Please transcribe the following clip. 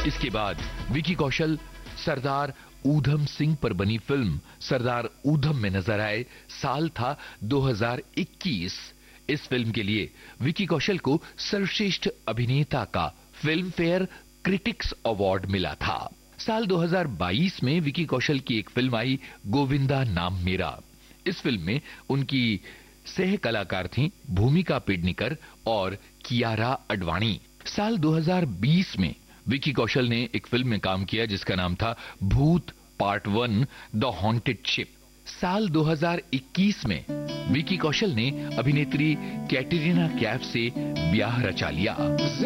इसके बाद विकी कौशल सरदार ऊधम सिंह पर बनी फिल्म सरदार ऊधम में नजर आए। साल था 2021। इस फिल्म के लिए विकी कौशल को सर्वश्रेष्ठ अभिनेता का फिल्म फेयर क्रिटिक्स अवार्ड मिला था। साल 2022 में विकी कौशल की एक फिल्म आई गोविंदा नाम मेरा। इस फिल्म में उनकी सह कलाकार थीं भूमिका पेडनेकर और कियारा अडवाणी। साल 2020 में विकी कौशल ने एक फिल्म में काम किया जिसका नाम था भूत पार्ट 1 द हॉन्टेड शिप। साल 2021 में विकी कौशल ने अभिनेत्री कैटरीना कैफ से ब्याह रचा लिया।